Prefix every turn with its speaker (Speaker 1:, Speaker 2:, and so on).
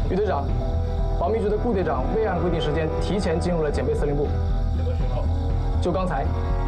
Speaker 1: 余队长，保密局的顾队长未按规定时间提前进入了检备司令部。
Speaker 2: 什么时候？
Speaker 1: 就刚才。